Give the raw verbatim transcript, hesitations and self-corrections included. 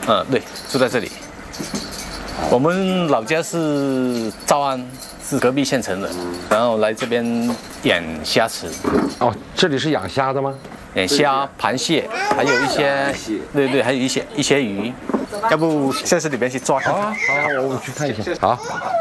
嗯，对，住在这里。我们老家是诏安，是隔壁县城的，然后来这边养虾吃。 哦，这里是养虾的吗？ 养虾、螃蟹，还有一些，对对，还有一些一些鱼。要不下次里面去抓看看？ 好啊，好啊，我们去看一下。好。